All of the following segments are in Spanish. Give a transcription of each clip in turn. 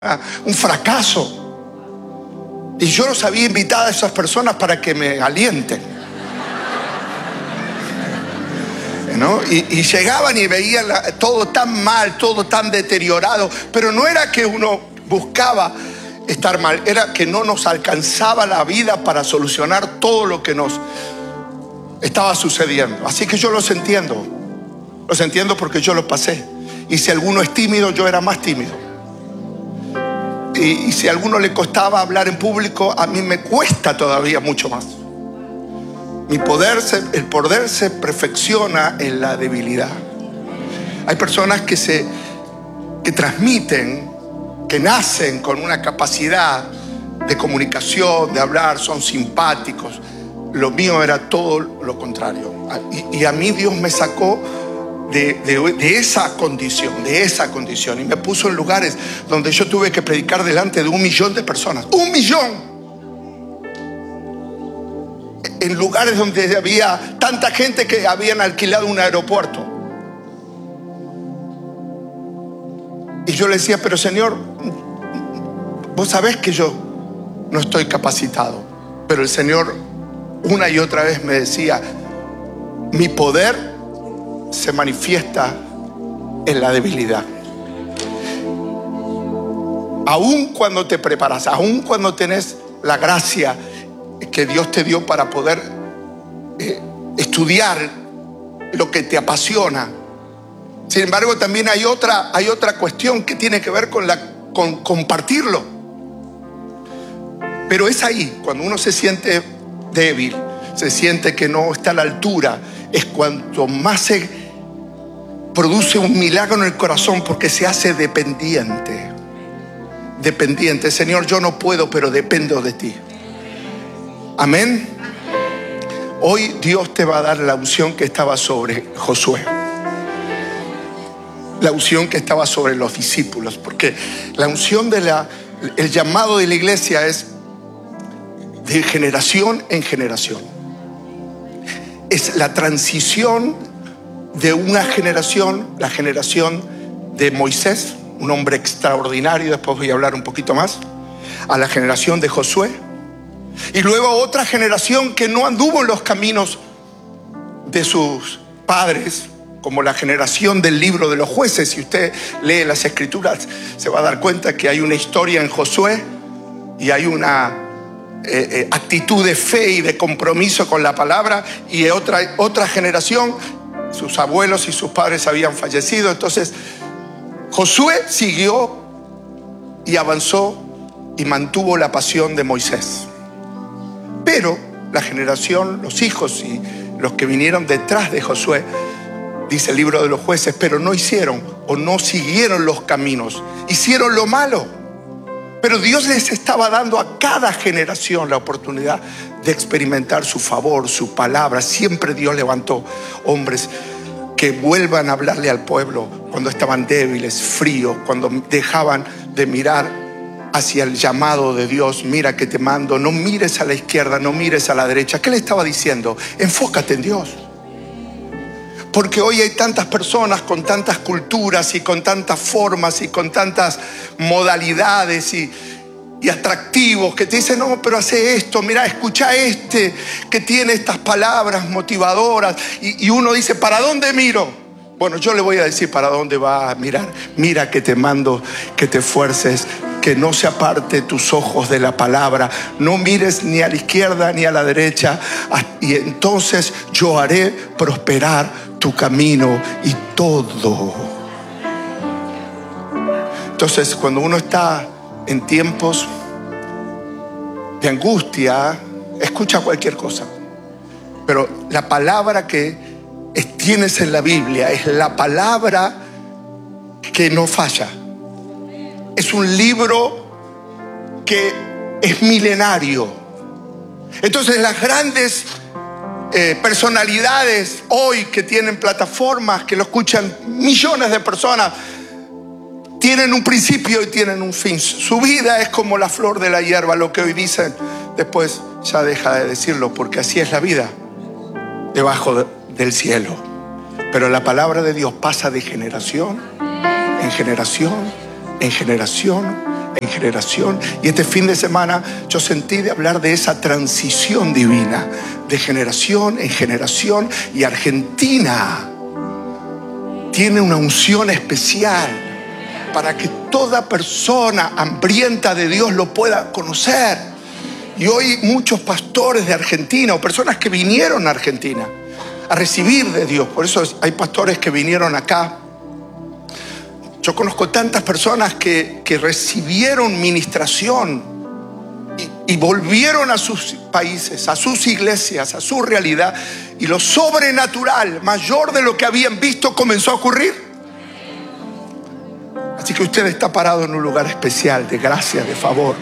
un fracaso. Y yo los había invitado a esas personas para que me alienten, ¿no? Y llegaban y veían todo tan mal, todo tan deteriorado. Pero no era que uno buscaba estar mal, era que no nos alcanzaba la vida para solucionar todo lo que nos estaba sucediendo. Así que yo los entiendo porque yo lo pasé. Y si alguno es tímido, yo era más tímido. Y si a alguno le costaba hablar en público, a mí me cuesta todavía mucho más. El poder se perfecciona en la debilidad. Hay personas que transmiten, que nacen con una capacidad de comunicación, de hablar, son simpáticos. Lo mío era todo lo contrario. Y a mí Dios me sacó de esa condición y me puso en lugares donde yo tuve que predicar delante de 1 millón de personas. 1 millón. En lugares donde había tanta gente que habían alquilado un aeropuerto. Y yo le decía, pero Señor, vos sabés que yo no estoy capacitado. Pero el Señor una y otra vez me decía, mi poder se manifiesta en la debilidad. Aún cuando te preparas, aún cuando tenés la gracia que Dios te dio para poder estudiar lo que te apasiona. Sin embargo, también hay otra cuestión que tiene que ver con compartirlo. Pero es ahí, cuando uno se siente débil, se siente que no está a la altura, es cuanto más se produce un milagro en el corazón, porque se hace dependiente. Señor, yo no puedo, pero dependo de ti. Amén. Hoy Dios te va a dar la unción que estaba sobre Josué, la unción que estaba sobre los discípulos, porque la unción el llamado de la iglesia es de generación en generación. Es la transición de una generación, la generación de Moisés, un hombre extraordinario, después voy a hablar un poquito más, a la generación de Josué. Y luego otra generación que no anduvo en los caminos de sus padres, como la generación del libro de los jueces. Si usted lee las escrituras, se va a dar cuenta que hay una historia en Josué y hay una actitud de fe y de compromiso con la palabra. Y otra generación, sus abuelos y sus padres habían fallecido. Entonces Josué siguió y avanzó y mantuvo la pasión de Moisés. Pero la generación, los hijos y los que vinieron detrás de Josué, dice el libro de los jueces, pero no hicieron o no siguieron los caminos, hicieron lo malo. Pero Dios les estaba dando a cada generación la oportunidad de experimentar su favor, su palabra. Siempre Dios levantó hombres que vuelvan a hablarle al pueblo cuando estaban débiles, fríos, cuando dejaban de mirar hacia el llamado de Dios. Mira que te mando, no mires a la izquierda, no mires a la derecha. ¿Qué le estaba diciendo? Enfócate en Dios. Porque hoy hay tantas personas con tantas culturas y con tantas formas y con tantas modalidades y atractivos que te dicen, no, pero hace esto, mira, escucha que tiene estas palabras motivadoras. Y uno dice, ¿para dónde miro? Bueno, yo le voy a decir para dónde va a mirar. Mira que te mando, que te esfuerces, que no se aparte tus ojos de la palabra. No mires ni a la izquierda ni a la derecha. Y entonces yo haré prosperar tu camino y todo. Entonces, cuando uno está en tiempos de angustia, escucha cualquier cosa. Pero la palabra que tienes en la Biblia es la palabra que no falla. Es un libro que es milenario. Entonces las grandes personalidades hoy que tienen plataformas, que lo escuchan millones de personas, tienen un principio y tienen un fin. Su vida es como la flor de la hierba. Lo que hoy dicen, después ya deja de decirlo, porque así es la vida debajo del cielo. Pero la palabra de Dios pasa de generación en generación, en generación, en generación. Y este fin de semana yo sentí de hablar de esa transición divina, de generación en generación. Y Argentina tiene una unción especial para que toda persona hambrienta de Dios lo pueda conocer. Y hoy muchos pastores de Argentina o personas que vinieron a Argentina a recibir de Dios, por eso hay pastores que vinieron acá. Yo conozco tantas personas que recibieron ministración y volvieron a sus países, a sus iglesias, a su realidad, y lo sobrenatural, mayor de lo que habían visto, comenzó a ocurrir. Así que usted está parado en un lugar especial de gracia, de favor.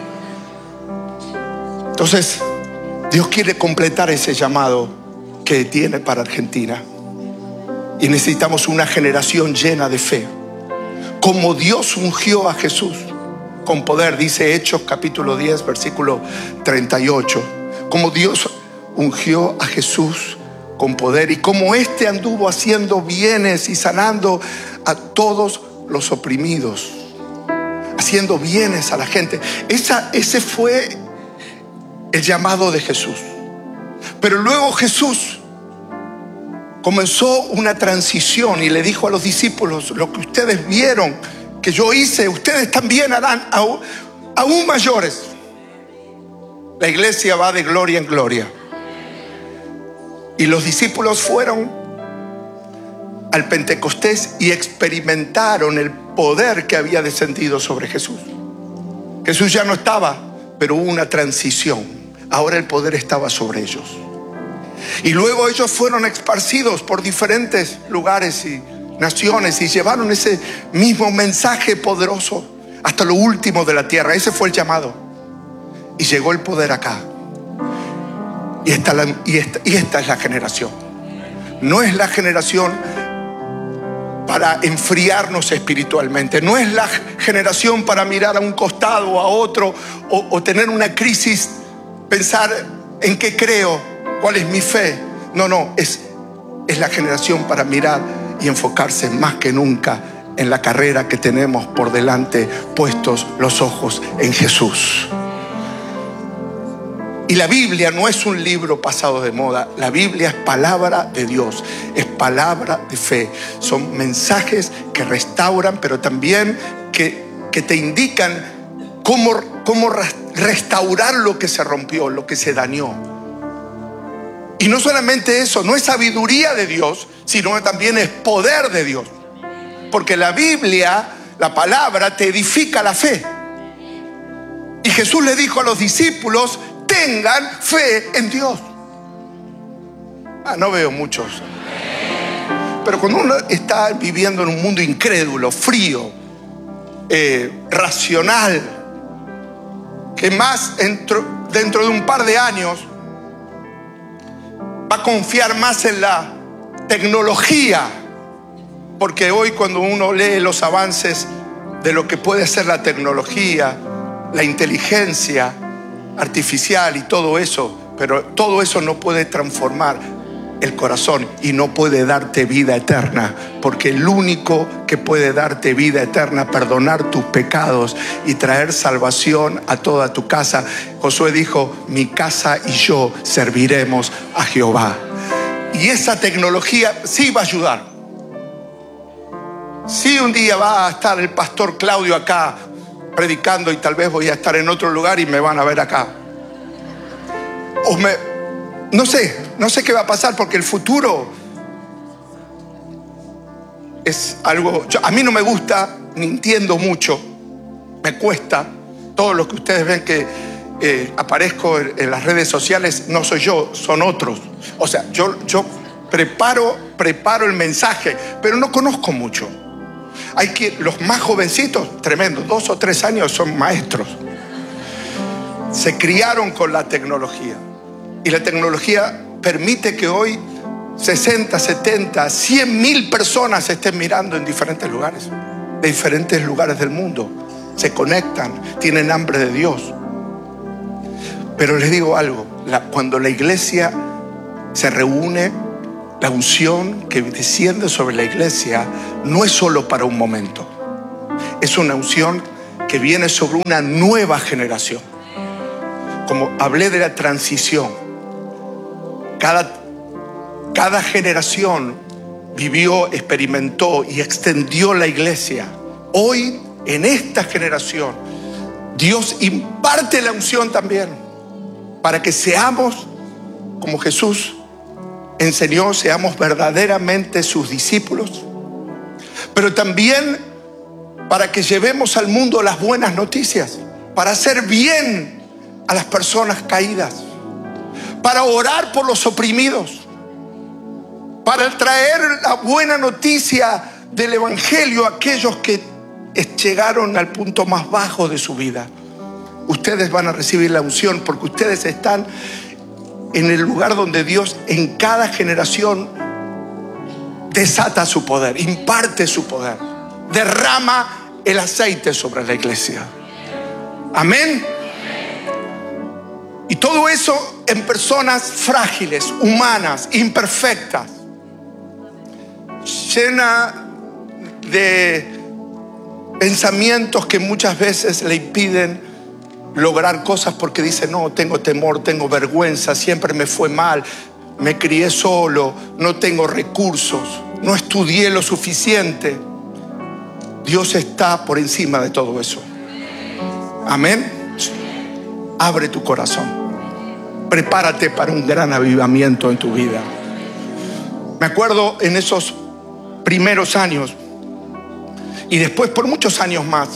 Entonces, Dios quiere completar ese llamado que tiene para Argentina. Y necesitamos una generación llena de fe. Como Dios ungió a Jesús con poder, dice Hechos capítulo 10, versículo 38. Como Dios ungió a Jesús con poder y como éste anduvo haciendo bienes y sanando a todos los oprimidos, haciendo bienes a la gente. Ese fue el llamado de Jesús. Pero luego Jesús comenzó una transición y le dijo a los discípulos: lo que ustedes vieron que yo hice, ustedes también harán aún mayores. La iglesia va de gloria en gloria. Y los discípulos fueron al Pentecostés y experimentaron el poder que había descendido sobre Jesús. Jesús ya no estaba, pero hubo una transición. Ahora el poder estaba sobre ellos. Y luego ellos fueron esparcidos por diferentes lugares y naciones y llevaron ese mismo mensaje poderoso hasta lo último de la tierra. Ese fue el llamado. Y llegó el poder acá. Y esta es la generación. No es la generación para enfriarnos espiritualmente. No es la generación para mirar a un costado o a otro o tener una crisis, pensar en qué creo, cuál es mi fe. No, es la generación para mirar y enfocarse más que nunca en la carrera que tenemos por delante, puestos los ojos en Jesús. Y la Biblia no es un libro pasado de moda. La Biblia es palabra de Dios, es palabra de fe. Son mensajes que restauran, pero también que te indican cómo restaurar lo que se rompió, lo que se dañó. Y no solamente eso, no es sabiduría de Dios, sino que también es poder de Dios. Porque la Biblia, la palabra, te edifica la fe. Y Jesús le dijo a los discípulos: tengan fe en Dios. No veo muchos. Pero cuando uno está viviendo en un mundo incrédulo, frío, racional, que más dentro de un par de años va a confiar más en la tecnología, porque hoy cuando uno lee los avances de lo que puede ser la tecnología, la inteligencia artificial y todo eso, pero todo eso no puede transformar el corazón y no puede darte vida eterna, porque el único que puede darte vida eterna, perdonar tus pecados y traer salvación a toda tu casa. Josué dijo: mi casa y yo serviremos a Jehová. Y esa tecnología sí va a ayudar. Sí, un día va a estar el pastor Claudio acá predicando y tal vez voy a estar en otro lugar y me van a ver acá. No sé qué va a pasar, porque el futuro es algo... a mí no me gusta, ni entiendo mucho, me cuesta. Todo lo que ustedes ven que aparezco en las redes sociales no soy yo, son otros. O sea, yo preparo el mensaje, pero no conozco mucho. Los más jovencitos, tremendos, 2 o 3 años, son maestros. Se criaron con la tecnología. Y la tecnología permite que hoy 60, 70, 100,000 personas estén mirando en diferentes lugares, de diferentes lugares del mundo. Se conectan, tienen hambre de Dios. Pero les digo algo, cuando la iglesia se reúne, la unción que desciende sobre la iglesia no es solo para un momento. Es una unción que viene sobre una nueva generación. Como hablé de la transición, cada generación vivió, experimentó y extendió la iglesia. Hoy, en esta generación, Dios imparte la unción también para que seamos, como Jesús enseñó, seamos verdaderamente sus discípulos, pero también para que llevemos al mundo las buenas noticias, para hacer bien a las personas caídas, para orar por los oprimidos, para traer la buena noticia del evangelio a aquellos que llegaron al punto más bajo de su vida. Ustedes van a recibir la unción porque ustedes están en el lugar donde Dios en cada generación desata su poder, imparte su poder, derrama el aceite sobre la iglesia. Amén. Y todo eso en personas frágiles, humanas, imperfectas, llena de pensamientos que muchas veces le impiden lograr cosas porque dice: no, tengo temor, tengo vergüenza, siempre me fue mal, me crié solo, no tengo recursos, no estudié lo suficiente. Dios está por encima de todo eso. Amén. Abre tu corazón. Prepárate para un gran avivamiento en tu vida. Me acuerdo en esos primeros años y después por muchos años más.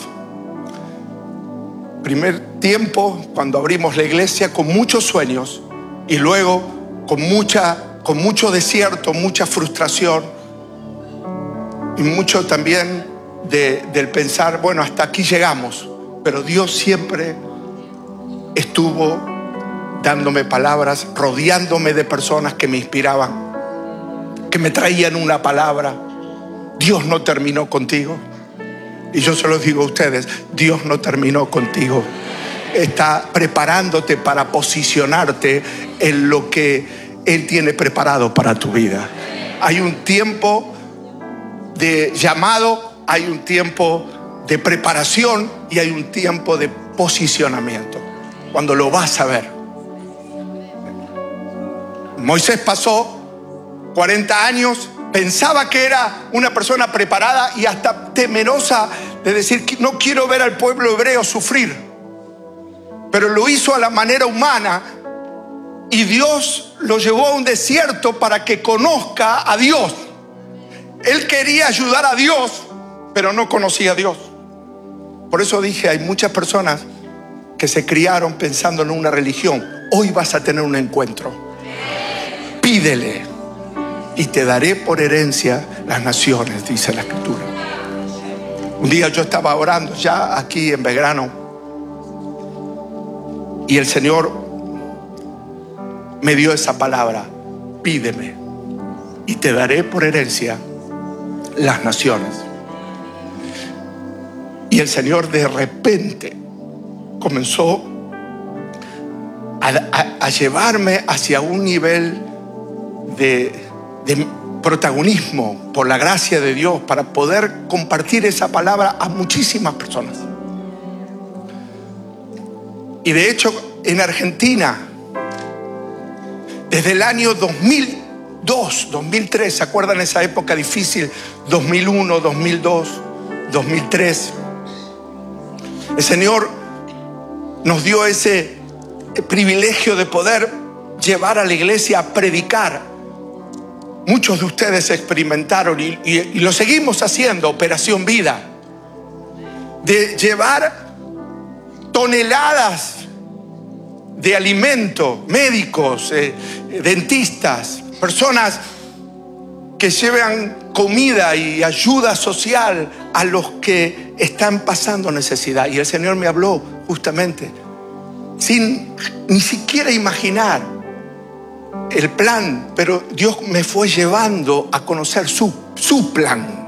Primer tiempo cuando abrimos la iglesia con muchos sueños y luego con mucho desierto, mucha frustración y mucho también del pensar, bueno, hasta aquí llegamos. Pero Dios siempre estuvo dándome palabras, rodeándome de personas que me inspiraban, que me traían una palabra. Dios no terminó contigo. Y yo se los digo a ustedes, Dios no terminó contigo. Está preparándote para posicionarte en lo que Él tiene preparado para tu vida. Hay un tiempo de llamado, hay un tiempo de preparación y hay un tiempo de posicionamiento. Cuando lo vas a ver. Moisés pasó 40 años, pensaba que era una persona preparada y hasta temerosa de decir: no quiero ver al pueblo hebreo sufrir. Pero lo hizo a la manera humana y Dios lo llevó a un desierto para que conozca a Dios. Él quería ayudar a Dios, pero no conocía a Dios. Por eso dije, hay muchas personas que se criaron pensando en una religión. Hoy vas a tener un encuentro. Pídele y te daré por herencia las naciones, dice la Escritura. Un día yo estaba orando ya aquí en Belgrano y el Señor me dio esa palabra: pídeme y te daré por herencia las naciones. Y el Señor de repente comenzó a llevarme hacia un nivel de protagonismo por la gracia de Dios para poder compartir esa palabra a muchísimas personas. Y de hecho en Argentina, desde el año 2002, 2003, ¿se acuerdan esa época difícil? 2001, 2002, 2003. El Señor nos dio ese privilegio de poder llevar a la iglesia a predicar. Muchos de ustedes experimentaron y lo seguimos haciendo, Operación Vida, de llevar toneladas de alimento, médicos, dentistas, personas que llevan comida y ayuda social a los que están pasando necesidad. Y el Señor me habló justamente, sin ni siquiera imaginar el plan, pero Dios me fue llevando a conocer su plan.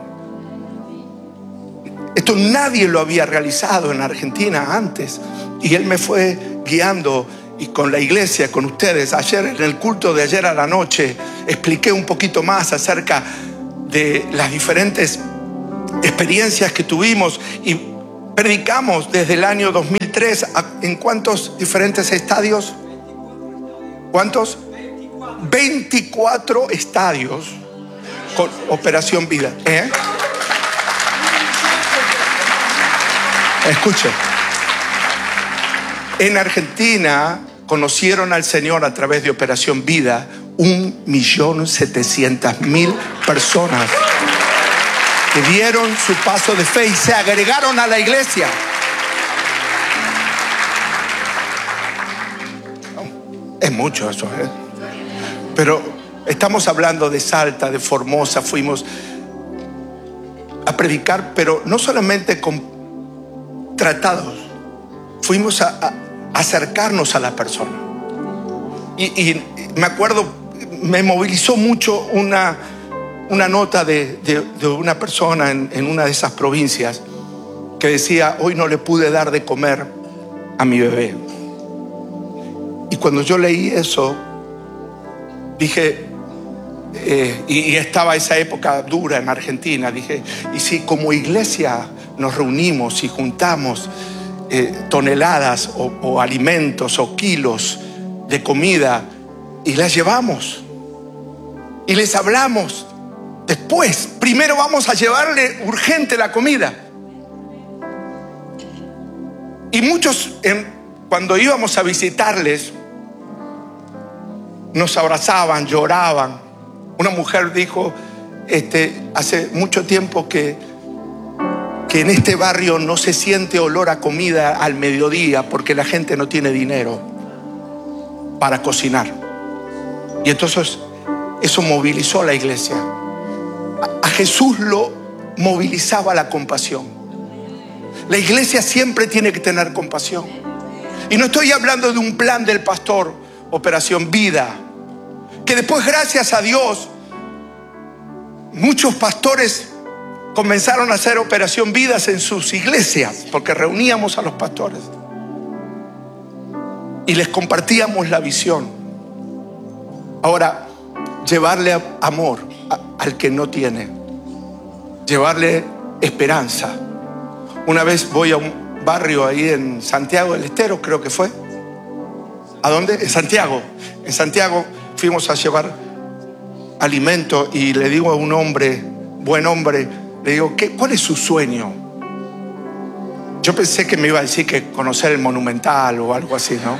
Esto nadie lo había realizado en Argentina antes, y Él me fue guiando. Y con la iglesia, con ustedes, ayer en el culto de ayer a la noche expliqué un poquito más acerca de las diferentes experiencias que tuvimos, y Predicamos desde el año 2003 ¿en cuántos diferentes estadios? ¿Cuántos? 24 estadios con Operación Vida. Escuche. En Argentina conocieron al Señor a través de Operación Vida 1.700.000 personas que dieron su paso de fe y se agregaron a la iglesia. Es mucho eso, ¿eh? Pero estamos hablando de Salta, de Formosa. Fuimos a predicar, pero no solamente con tratados. Fuimos a acercarnos a la persona. Y me acuerdo, me movilizó mucho una nota de una persona en una de esas provincias que decía: hoy no le pude dar de comer a mi bebé. Y cuando yo leí eso, dije, y estaba esa época dura en Argentina, dije, y si como iglesia nos reunimos y juntamos toneladas o alimentos o kilos de comida y las llevamos y les hablamos después, primero vamos a llevarle urgente la comida. Y muchos cuando íbamos a visitarles nos abrazaban, lloraban. Una mujer dijo, hace mucho tiempo que en este barrio no se siente olor a comida al mediodía porque la gente no tiene dinero para cocinar. Y entonces eso movilizó a la iglesia. A Jesús lo movilizaba la compasión. La iglesia siempre tiene que tener compasión. Y no estoy hablando de un plan del pastor Operación Vida, que después, gracias a Dios, muchos pastores comenzaron a hacer Operación Vidas en sus iglesias, porque reuníamos a los pastores y les compartíamos la visión. Ahora, llevarle amor al que no tiene, llevarle esperanza. Una vez voy a un barrio ahí en Santiago del Estero, creo que fue. ¿A dónde? En Santiago. En Santiago fuimos a llevar alimento y le digo a un hombre, buen hombre, le digo, ¿cuál es su sueño? Yo pensé que me iba a decir que conocer el Monumental o algo así, ¿no?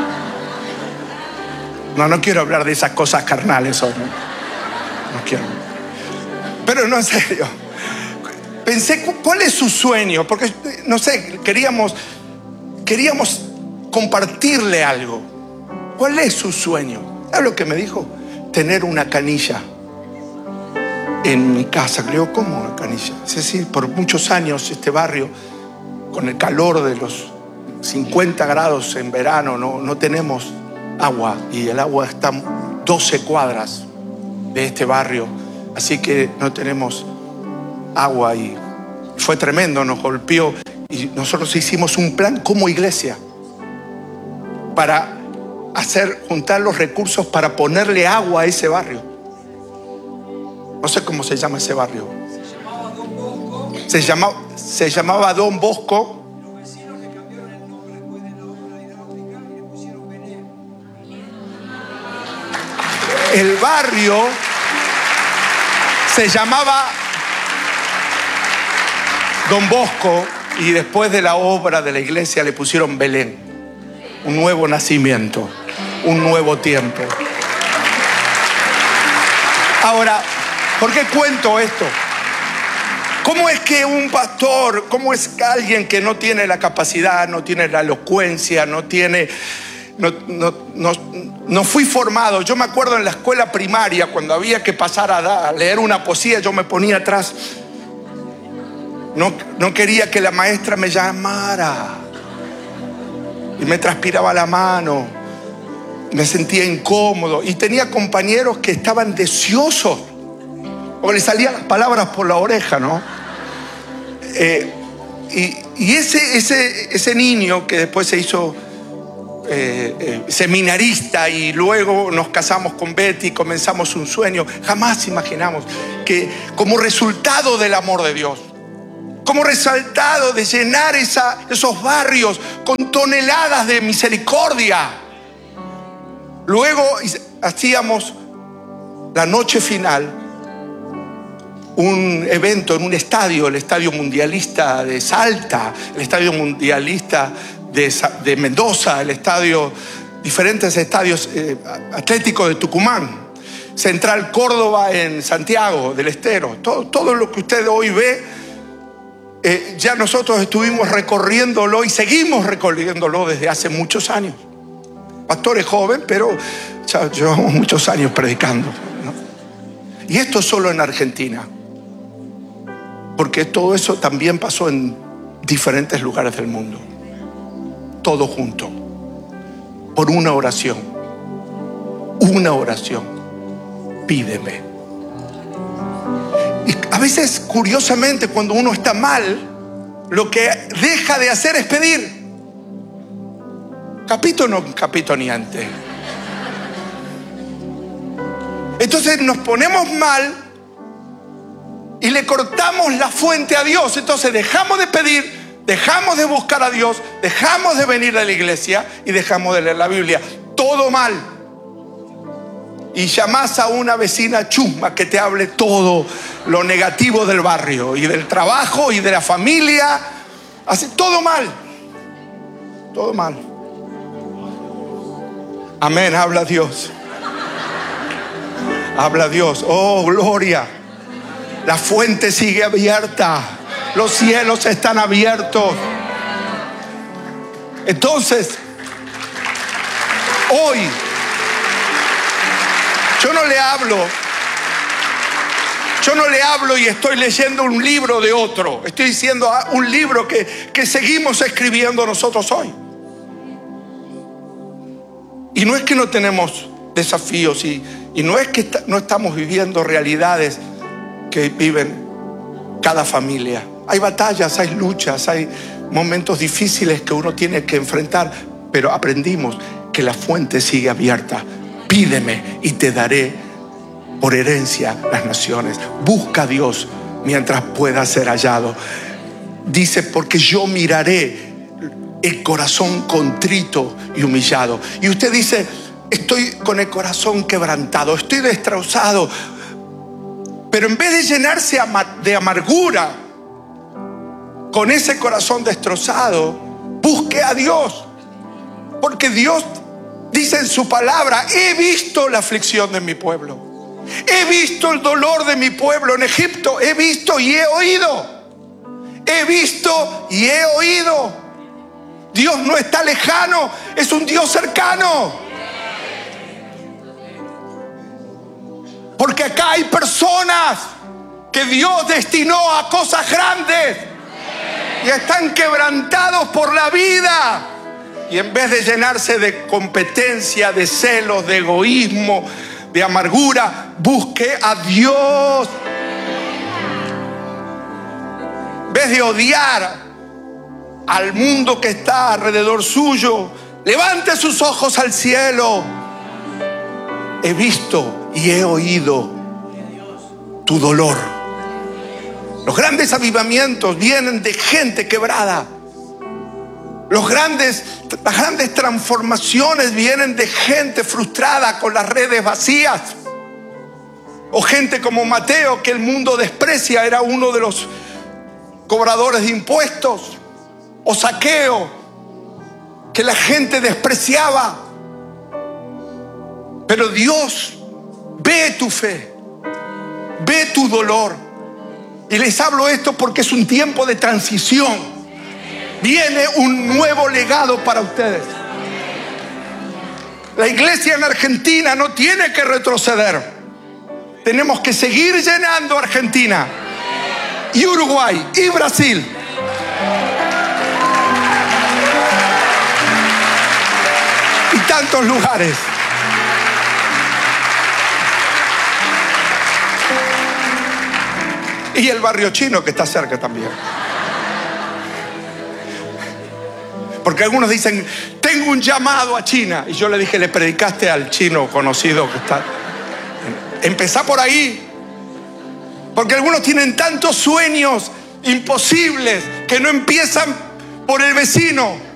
No quiero hablar de esas cosas carnales hoy, ¿no? No quiero. Pero no, en serio. Pensé, ¿cuál es su sueño? Porque, no sé, queríamos compartirle algo. ¿Cuál es su sueño? ¿Sabes lo que me dijo? Tener una canilla en mi casa. Le digo, ¿cómo una canilla? Es decir, por muchos años este barrio, con el calor de los 50 grados en verano, no tenemos agua. Y el agua está 12 cuadras de este barrio. Así que no tenemos agua. Y fue tremendo, nos golpeó. Y nosotros hicimos un plan como iglesia para juntar los recursos para ponerle agua a ese barrio. No sé cómo se llama ese barrio. Se llamaba Don Bosco. Los vecinos le cambiaron el nombre después de la obra hidráulica y le pusieron Bené. El barrio se llamaba Don Bosco y después de la obra de la iglesia le pusieron Belén. Un nuevo nacimiento, un nuevo tiempo. Ahora, ¿por qué cuento esto? ¿Cómo es que un pastor, cómo es que alguien que no tiene la capacidad, no tiene la elocuencia, no fui formado? Yo me acuerdo en la escuela primaria, cuando había que pasar a leer una poesía, yo me ponía atrás. No quería que la maestra me llamara. Y me transpiraba la mano. Me sentía incómodo. Y tenía compañeros que estaban deseosos, porque les salían las palabras por la oreja, ¿no? Y ese niño que después se hizo seminarista y luego nos casamos con Betty y comenzamos un sueño, jamás imaginamos que como resultado del amor de Dios, como resultado de llenar esos barrios con toneladas de misericordia. Luego hacíamos la noche final, un evento en un estadio, el Estadio Mundialista de Salta, el Estadio Mundialista de Mendoza, diferentes estadios atléticos de Tucumán, Central Córdoba en Santiago del Estero. Todo lo que usted hoy ve, ya nosotros estuvimos recorriéndolo y seguimos recorriéndolo desde hace muchos años. Pastor es joven, pero ya llevamos muchos años predicando, ¿no? Y esto solo en Argentina, porque todo eso también pasó en diferentes lugares del mundo. Todo junto, por una oración. Pídeme. Y a veces, curiosamente, cuando uno está mal, lo que deja de hacer es pedir. Capito no capito niente. Entonces nos ponemos mal y le cortamos la fuente a Dios. Entonces dejamos de pedir, dejamos de buscar a Dios, dejamos de venir a la iglesia y dejamos de leer la Biblia. Todo mal. Y llamás a una vecina chusma que te hable todo lo negativo del barrio y del trabajo y de la familia. Así, todo mal. Todo mal. Amén, habla Dios. Habla Dios. Oh, gloria. La fuente sigue abierta. Los cielos están abiertos. Entonces, hoy, yo no le hablo y estoy leyendo un libro de otro. Estoy diciendo un libro que seguimos escribiendo nosotros hoy. Y no es que no tenemos desafíos y no es que no estamos viviendo realidades que viven cada familia. Hay batallas, hay luchas, hay momentos difíciles que uno tiene que enfrentar, pero aprendimos que la fuente sigue abierta. Pídeme y te daré por herencia las naciones. Busca a Dios mientras pueda ser hallado. Dice, porque yo miraré el corazón contrito y humillado. Y usted dice, estoy con el corazón quebrantado, estoy destrozado. Pero en vez de llenarse de amargura con ese corazón destrozado, busque a Dios. Porque Dios dice en su palabra, he visto la aflicción de mi pueblo. He visto el dolor de mi pueblo en Egipto. He visto y he oído. He visto y he oído. Dios no está lejano, es un Dios cercano. Porque acá hay personas que Dios destinó a cosas grandes y están quebrantados por la vida. Y en vez de llenarse de competencia, de celos, de egoísmo, de amargura, busque a Dios. En vez de odiar al mundo que está alrededor suyo, levante sus ojos al cielo. He visto y he oído tu dolor. Los grandes avivamientos vienen de gente quebrada. Las grandes transformaciones vienen de gente frustrada con las redes vacías. O gente como Mateo, que el mundo desprecia, era uno de los cobradores de impuestos. O Zaqueo, que la gente despreciaba. Pero Dios ve tu fe, ve tu dolor. Y les hablo esto porque es un tiempo de transición. Viene un nuevo legado para ustedes. La iglesia en Argentina no tiene que retroceder. Tenemos que seguir llenando Argentina y Uruguay y Brasil. Y tantos lugares. Y el barrio chino que está cerca también. Porque algunos dicen, tengo un llamado a China. Y yo le dije, le predicaste al chino conocido que está. Empezá por ahí. Porque algunos tienen tantos sueños imposibles que no empiezan por el vecino,